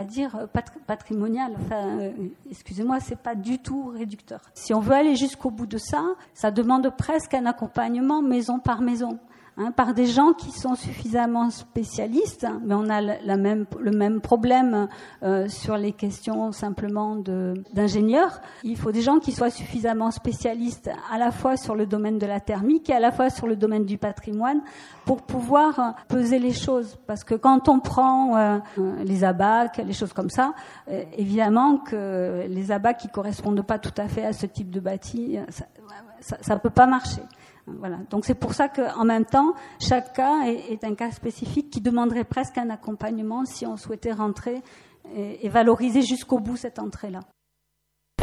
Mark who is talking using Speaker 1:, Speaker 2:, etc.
Speaker 1: dire, patrimonial. Enfin, excusez-moi, c'est pas du tout réducteur. Si on veut aller jusqu'au bout de ça, ça demande presque un accompagnement maison par maison. Par des gens qui sont suffisamment spécialistes, mais on a le même problème sur les questions simplement d'ingénieurs. Il faut des gens qui soient suffisamment spécialistes à la fois sur le domaine de la thermique et à la fois sur le domaine du patrimoine pour pouvoir peser les choses. Parce que quand on prend les abacs, les choses comme ça, évidemment que les abacs qui correspondent pas tout à fait à ce type de bâti, ça peut pas marcher. Voilà. Donc c'est pour ça qu'en même temps, chaque cas est un cas spécifique qui demanderait presque un accompagnement si on souhaitait rentrer et valoriser jusqu'au bout cette entrée-là.